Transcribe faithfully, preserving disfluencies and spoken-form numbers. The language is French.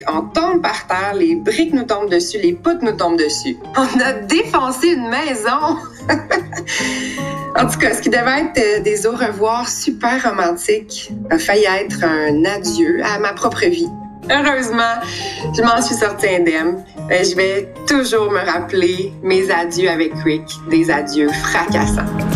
On tombe par terre, les briques nous tombent dessus, les poutres nous tombent dessus. On a défoncé une maison! En tout cas, ce qui devait être des au revoir super romantiques a failli être un adieu à ma propre vie. Heureusement, je m'en suis sortie indemne. Je vais toujours me rappeler mes adieux avec Rick, des adieux fracassants.